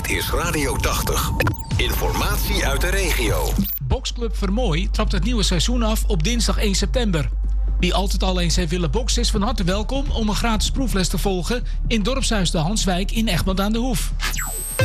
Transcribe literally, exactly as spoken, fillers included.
Dit is Radio tachtig. Informatie uit de regio. Boksclub Vermooi trapt het nieuwe seizoen af op dinsdag één september. Wie altijd al eens heeft willen boksen is van harte welkom om een gratis proefles te volgen in dorpshuis De Hanswijk in Egmond aan de Hoef.